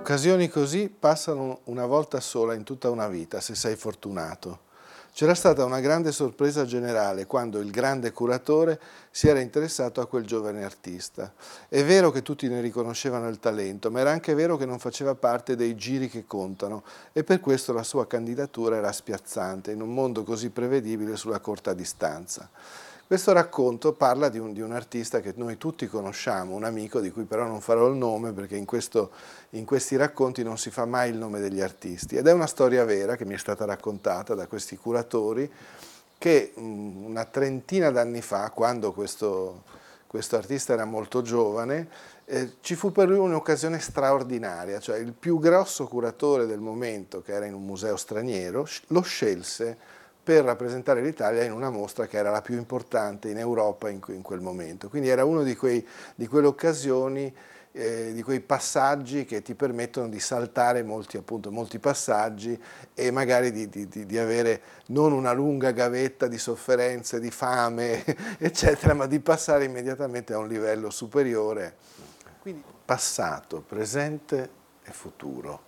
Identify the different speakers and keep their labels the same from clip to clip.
Speaker 1: Occasioni così passano una volta sola in tutta una vita, se sei fortunato. C'era stata una grande sorpresa generale quando il grande curatore si era interessato a quel giovane artista. È vero che tutti ne riconoscevano il talento, ma era anche vero che non faceva parte dei giri che contano e per questo la sua candidatura era spiazzante in un mondo così prevedibile sulla corta distanza. Questo racconto parla di un artista che noi tutti conosciamo, un amico di cui però non farò il nome perché in questi racconti non si fa mai il nome degli artisti, ed è una storia vera che mi è stata raccontata da questi curatori che una trentina d'anni fa, quando questo artista era molto giovane, ci fu per lui un'occasione straordinaria, cioè il più grosso curatore del momento, che era in un museo straniero, lo scelse per rappresentare l'Italia in una mostra che era la più importante in Europa in quel momento. Quindi era uno di quelle occasioni, di quei passaggi che ti permettono di saltare molti passaggi e magari di avere non una lunga gavetta di sofferenze, di fame, eccetera, ma di passare immediatamente a un livello superiore. Quindi passato, presente e futuro.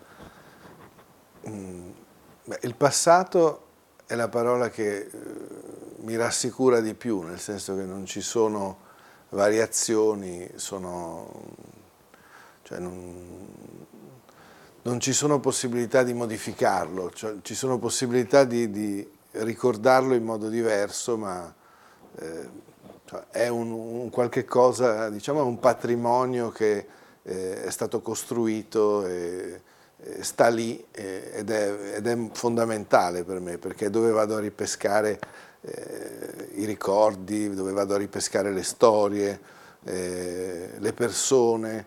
Speaker 1: Il passato è la parola che mi rassicura di più, nel senso che non ci sono variazioni, cioè non ci sono possibilità di modificarlo, cioè ci sono possibilità di ricordarlo in modo diverso, ma cioè è un qualche cosa, diciamo, è un patrimonio che è stato costruito e sta lì ed è fondamentale per me, perché è dove vado a ripescare i ricordi, dove vado a ripescare le storie, le persone.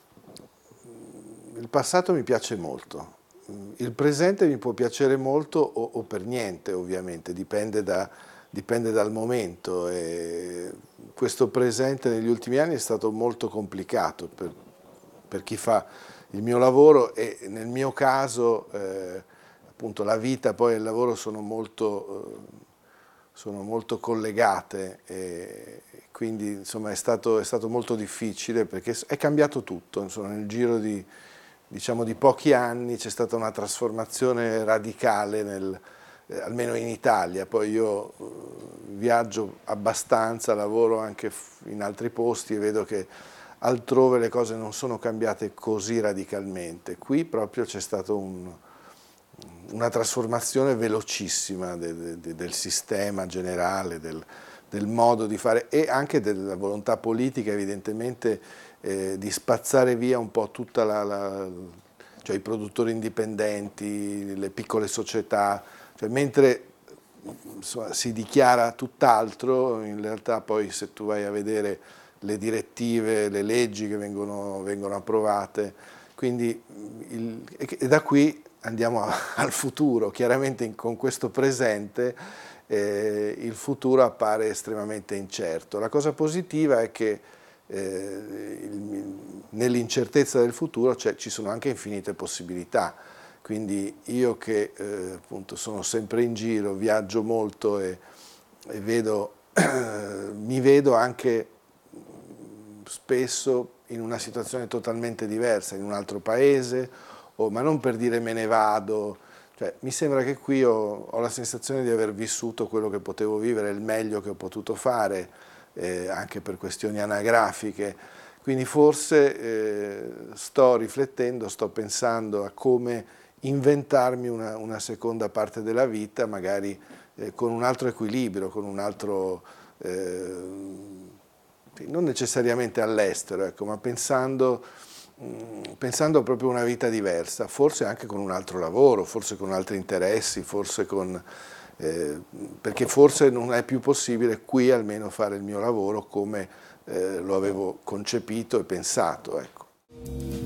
Speaker 1: Il passato mi piace molto, il presente mi può piacere molto o per niente, ovviamente, dipende dal momento, e questo presente negli ultimi anni è stato molto complicato per chi fa il mio lavoro, e nel mio caso appunto la vita poi e il lavoro sono molto collegate, e quindi insomma è stato molto difficile perché è cambiato tutto, insomma, nel giro di pochi anni c'è stata una trasformazione radicale almeno in Italia. Poi io viaggio abbastanza, lavoro anche in altri posti e vedo che altrove le cose non sono cambiate così radicalmente. Qui proprio c'è stata una trasformazione velocissima del sistema generale, del modo di fare e anche della volontà politica, evidentemente, di spazzare via un po' tutta cioè i produttori indipendenti, le piccole società, cioè mentre insomma, si dichiara tutt'altro, in realtà poi se tu vai a vedere le direttive, le leggi che vengono approvate, quindi e da qui andiamo al futuro. Chiaramente con questo presente il futuro appare estremamente incerto. La cosa positiva è che nell'incertezza del futuro ci sono anche infinite possibilità, quindi io che appunto sono sempre in giro, viaggio molto e mi vedo anche spesso in una situazione totalmente diversa, in un altro paese, ma non per dire me ne vado, cioè, mi sembra che qui ho la sensazione di aver vissuto quello che potevo vivere, il meglio che ho potuto fare, anche per questioni anagrafiche, quindi forse sto riflettendo, sto pensando a come inventarmi una seconda parte della vita, magari con un altro equilibrio, con un altro non necessariamente all'estero, ecco, ma pensando proprio a una vita diversa, forse anche con un altro lavoro, forse con altri interessi, forse perché forse non è più possibile qui almeno fare il mio lavoro come lo avevo concepito e pensato, ecco.